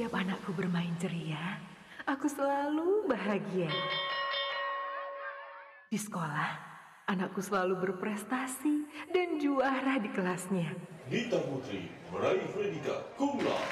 Setiap anakku bermain ceria, aku selalu bahagia. Di sekolah, anakku selalu berprestasi dan juara di kelasnya. Nita Putri meraih Predika Cum Laude.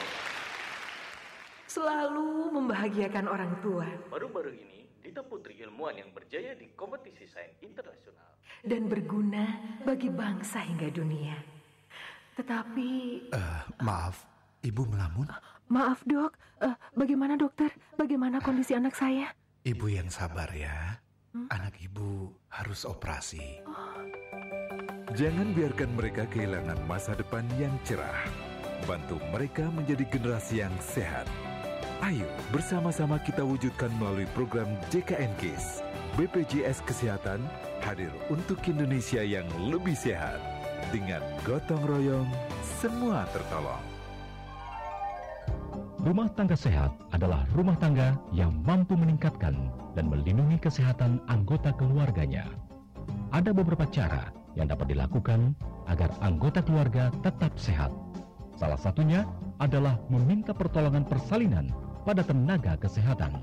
Selalu membahagiakan orang tua. Baru-baru ini, Nita Putri ilmuwan yang berjaya di kompetisi sains internasional. Dan berguna bagi bangsa hingga dunia. Tetapi... Maaf, Ibu melamun? Maaf dok, bagaimana dokter? Bagaimana kondisi anak saya? Ibu yang sabar ya. Anak Ibu harus operasi. Jangan biarkan mereka kehilangan masa depan yang cerah. Bantu mereka menjadi generasi yang sehat. Ayo bersama-sama kita wujudkan melalui program JKN KIS. BPJS Kesehatan hadir untuk Indonesia yang lebih sehat. Dengan gotong royong, semua tertolong. Rumah tangga sehat adalah rumah tangga yang mampu meningkatkan dan melindungi kesehatan anggota keluarganya. Ada beberapa cara yang dapat dilakukan agar anggota keluarga tetap sehat. Salah satunya adalah meminta pertolongan persalinan pada tenaga kesehatan.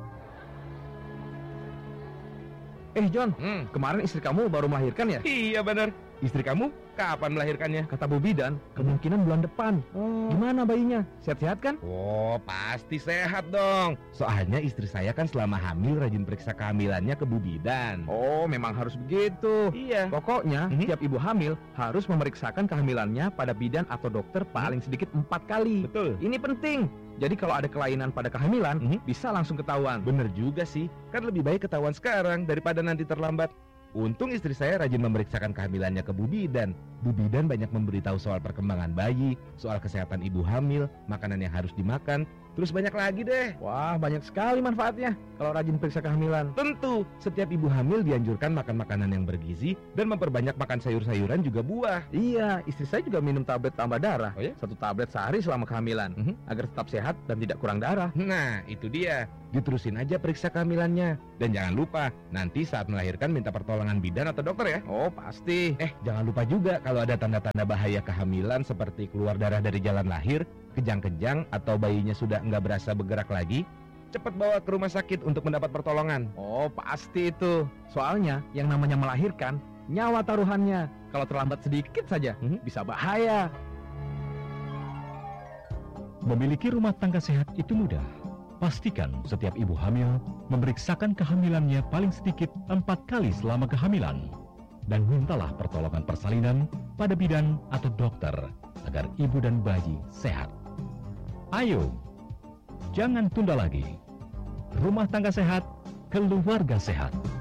John, kemarin istri kamu baru melahirkan ya? Iya benar. Istri kamu kapan melahirkannya? Kata Bu Bidan, kemungkinan bulan depan. Gimana bayinya? Sehat-sehat kan? Oh, pasti sehat dong. Soalnya istri saya kan selama hamil rajin periksa kehamilannya ke Bu Bidan. Oh, memang harus begitu. Iya. Pokoknya, tiap ibu hamil harus memeriksakan kehamilannya pada bidan atau dokter paling sedikit 4 kali. Betul. Ini penting. Jadi kalau ada kelainan pada kehamilan, bisa langsung ketahuan. Bener juga sih. Kan lebih baik ketahuan sekarang daripada nanti terlambat. Untung istri saya rajin memeriksakan kehamilannya ke Bu Bidan. Bu Bidan banyak memberitahu soal perkembangan bayi, soal kesehatan ibu hamil, makanan yang harus dimakan, terus banyak lagi deh. Wah, banyak sekali manfaatnya kalau rajin periksa kehamilan. Tentu, setiap ibu hamil dianjurkan makan makanan yang bergizi dan memperbanyak makan sayur-sayuran juga buah. Iya, istri saya juga minum tablet tambah darah. Oh ya? 1 tablet sehari selama kehamilan, agar tetap sehat dan tidak kurang darah. Nah, itu dia. Diterusin aja periksa kehamilannya. Dan jangan lupa, nanti saat melahirkan minta pertolongan bidan atau dokter ya. Oh, pasti. Jangan lupa juga kalau ada tanda-tanda bahaya kehamilan seperti keluar darah dari jalan lahir, kejang-kejang, atau bayinya sudah nggak berasa bergerak lagi, cepat bawa ke rumah sakit untuk mendapat pertolongan. Oh, pasti itu. Soalnya yang namanya melahirkan, nyawa taruhannya. Kalau terlambat sedikit saja, bisa bahaya. Memiliki rumah tangga sehat itu mudah. Pastikan setiap ibu hamil memeriksakan kehamilannya paling sedikit 4 kali selama kehamilan. Dan mintalah pertolongan persalinan pada bidan atau dokter agar ibu dan bayi sehat. Ayo, jangan tunda lagi. Rumah tangga sehat, keluarga sehat.